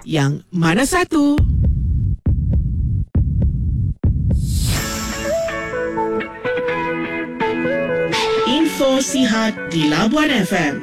Yang mana satu? Info Sihat di Labuan FM.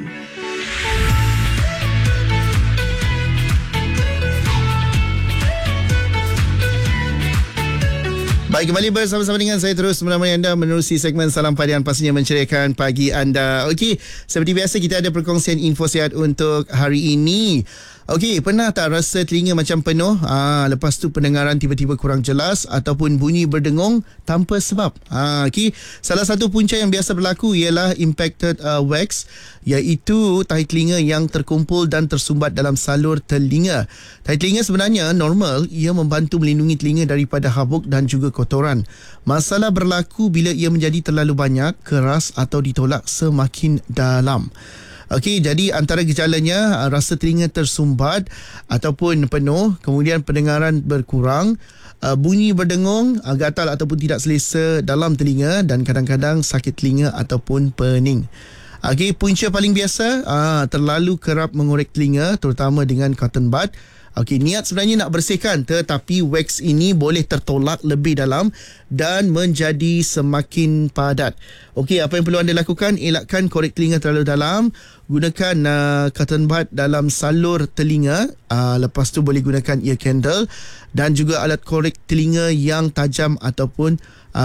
Baik, kembali bersama-sama dengan saya terus menemani anda menerusi segmen Salam Padian, pastinya menceriakan pagi anda. Okey, seperti biasa kita ada perkongsian info sihat untuk hari ini. Okey, pernah tak rasa telinga macam penuh? Lepas tu pendengaran tiba-tiba kurang jelas ataupun bunyi berdengung tanpa sebab. Okey, salah satu punca yang biasa berlaku ialah impacted wax, iaitu tahi telinga yang terkumpul dan tersumbat dalam salur telinga. Tahi telinga sebenarnya normal, ia membantu melindungi telinga daripada habuk dan juga kotoran. Masalah berlaku bila ia menjadi terlalu banyak, keras atau ditolak semakin dalam. Okey, jadi antara gejalanya rasa telinga tersumbat ataupun penuh, kemudian pendengaran berkurang, bunyi berdengung, gatal ataupun tidak selesa dalam telinga dan kadang-kadang sakit telinga ataupun pening. Okey, punca paling biasa terlalu kerap mengorek telinga terutama dengan cotton bud. Okey, niat sebenarnya nak bersihkan, tetapi wax ini boleh tertolak lebih dalam dan menjadi semakin padat. Okey, apa yang perlu anda lakukan? Elakkan korek telinga terlalu dalam. Gunakan cotton bud dalam salur telinga. Lepas tu boleh gunakan ear candle dan juga alat korek telinga yang tajam ataupun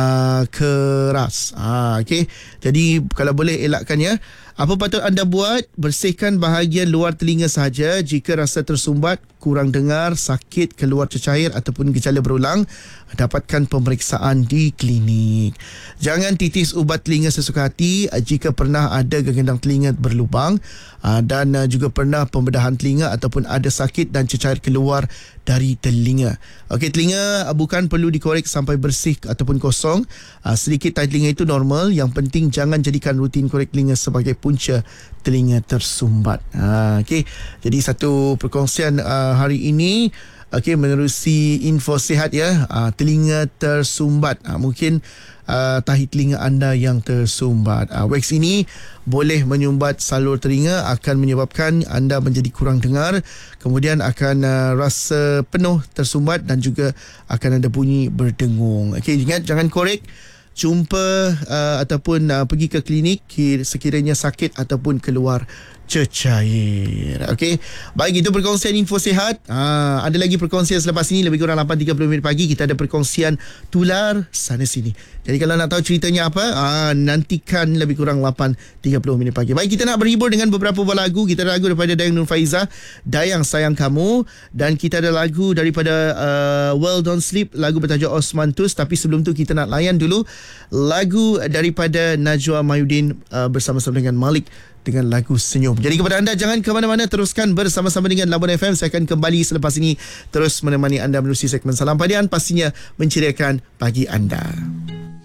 keras. Okey, jadi kalau boleh elakkan ya. Apa patut anda buat? Bersihkan bahagian luar telinga sahaja. Jika rasa tersumbat, kurang dengar, sakit, keluar cecair ataupun gejala berulang, dapatkan pemeriksaan di klinik. Jangan titis ubat telinga sesuka hati jika pernah ada gegendang telinga berlubang dan juga pernah pembedahan telinga ataupun ada sakit dan cecair keluar dari telinga. Okey, telinga bukan perlu dikorek sampai bersih ataupun kosong. Sedikit tahi telinga itu normal. Yang penting jangan jadikan rutin korek telinga sebagai punca telinga tersumbat. Okey, jadi satu perkongsian hari ini. Okey, menerusi info sihat ya. Telinga tersumbat. Mungkin tahi telinga anda yang tersumbat. Wax ini boleh menyumbat salur telinga, akan menyebabkan anda menjadi kurang dengar, kemudian akan rasa penuh tersumbat dan juga akan ada bunyi berdengung. Okey, ingat jangan korek. Jumpa ataupun pergi ke klinik sekiranya sakit ataupun keluar cecair. Okey, baik, itu perkongsian info sihat. Ada lagi perkongsian selepas ini, lebih kurang 8.30 minit pagi kita ada perkongsian tular sana sini. Jadi kalau nak tahu ceritanya apa, nantikan lebih kurang 8.30 minit pagi. Baik, kita nak berhibur dengan beberapa buah lagu. Kita ada lagu daripada Dayang Nur Faiza, Dayang Sayang Kamu, dan kita ada lagu daripada Well Don't Sleep, lagu bertajuk Osman Tus. Tapi sebelum tu kita nak layan dulu lagu daripada Najwa Mayudin bersama-sama dengan Malik dengan lagu Senyum. Jadi kepada anda, jangan ke mana-mana, teruskan bersama-sama dengan Labuan FM. Saya akan kembali selepas ini terus menemani anda menerusi segmen Salam Padian, pastinya menceriakan pagi anda.